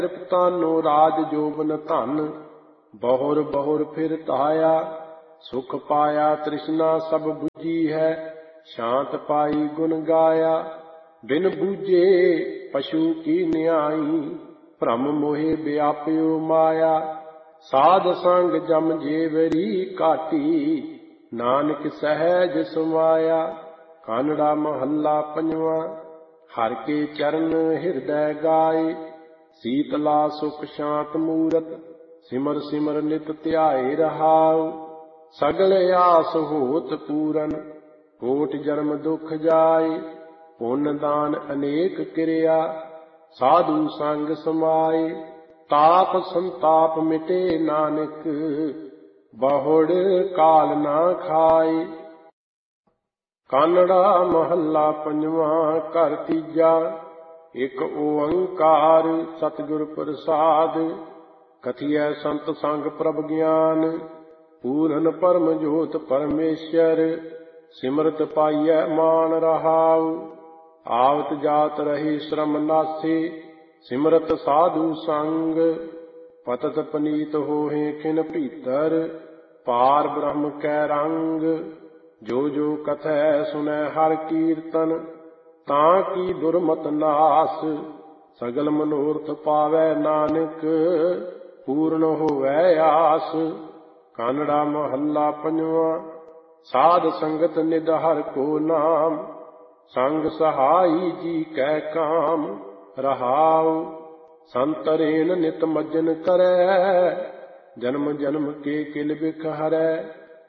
ਤਾਨੋ ਰਾਜ ਜੋਬਨ ਧਨ, ਬਹੁਰ ਬਹੁਰ ਫਿਰ ਧਾਇਆ। ਸੁਖ ਪਾਇਆ ਤ੍ਰਿਸ਼ਨਾ ਸਭ ਬੁਝੀ ਹੈ, ਸ਼ਾਂਤ ਪਾਈ ਗੁਣ ਗਾਇਆ। ਬਿਨ ਬੂਝੇ ਪਸ਼ੂ ਕੀ ਨਿਆਈ, ਭ੍ਰਮ ਮੋਹਿ ਵਿਆਪਿਓ ਮਾਇਆ। ਸਾਧ ਸੰਗ ਜਮ ਜੇਵਰੀ ਕਾਟੀ, ਨਾਨਕ ਸਹਿਜ ਸਮਾਇਆ। ਕਾਨੜਾ ਮਹੱਲਾ ਪੰਜਵਾਂ। ਹਰਿ ਕੇ ਚਰਨ ਹਿਰਦੈ ਗਾਏ, ਸੀਤਲਾ ਸੁਖ ਸ਼ਾਂਤ ਮੂਰਤ। ਸਿਮਰ ਸਿਮਰ ਨਿਤ ਧਿਆਏ ਰਹਾਉ, ਸਗਲ ਆਸ ਹੋਤ ਪੂਰਨ। ਕੋਟਿ ਜਨਮ ਦੁਖ ਜਾਏ, ਪੁੰਨ ਦਾਨ ਅਨੇਕ ਕਿਰਿਆ। ਸਾਧੂ ਸੰਗ ਸਮਾਏ, ਤਾਪ ਸੰਤਾਪ ਮਿਟੇ ਨਾਨਕ। ਬਹੁੜ ਕਾਲ ਨਾ ਖਾਏ। ਕਾਨੜਾ ਮਹੱਲਾ ਪੰਜਵਾਂ। ਘਰ ਤੀਜਾ। ਇਕ ਓੰਕਾਰ ਸਤਿਗੁਰ ਪ੍ਰਸਾਦ, ਕਥੀਐ ਸੰਤ ਸੰਗ ਪ੍ਰਭ ਗਿਆਨ। ਪੂਰਨ ਪਰਮ ਜੋਤ ਪਰਮੇਸ਼ਰ, ਸਿਮਰਤ ਪਾਈਐ ਮਾਨ ਰਹਾਉ। ਆਵਤ ਜਾਤ ਰਹੀ ਸ਼ਰਮ ਨਾਸੀ, ਸਿਮਰਤ ਸਾਧੂ ਸੰਗ। ਪਤਤ ਪਨੀਤ ਹੋਹਿ ਖਿਨ ਭੀਤਰ, ਪਾਰ ਬ੍ਰਹਮ ਕੈ ਰੰਗ। ਜੋ ਜੋ ਕਥੈ ਸੁਨੈ ਹਰਿ ਕੀਰਤਨ, ਤਾਂ ਕੀ ਦੁਰਮਤ ਨਾਸ। ਸਗਲ ਮਨੋਰਥ ਪਾਵੈ ਨਾਨਕ, ਪੂਰਨ ਹੋਵੈ ਆਸ। ਕਾਨੜਾ ਮਹੱਲਾ ਪੰਜਵਾਂ। ਸਾਧ ਸੰਗਤ ਨਿਧ ਹਰਿ ਕੋ ਨਾਮ, ਸੰਗ ਸਹਾਈ ਜੀ ਕੈ ਕਾਮ। ਰਹਾਉ ਸੰਤਰੇਨ ਨਿਤ ਮਜਨ ਕਰੈ, ਜਨਮ ਜਨਮ ਕੇ ਕਿਲ ਬਿਖ ਹਰੈ।